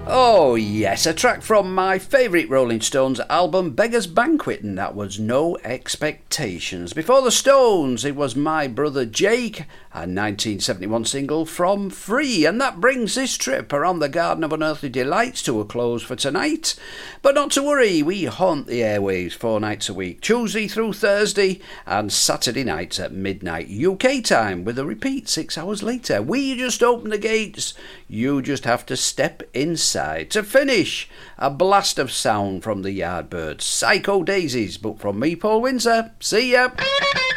Oh yes, a track from my favourite Rolling Stones album Beggar's Banquet, and that was No Expectations. Before the Stones, it was My Brother Jake, a 1971 single from Free, and that brings this trip around the Garden of Unearthly Delights to a close for tonight. But not to worry, we haunt the airwaves 4 nights a week, Tuesday through Thursday and Saturday nights at midnight UK time, with a repeat 6 hours later. We just open the gates, you just have to step inside. To finish, a blast of sound from the Yardbirds, Psycho Daisies, but from me, Paul Windsor. See ya!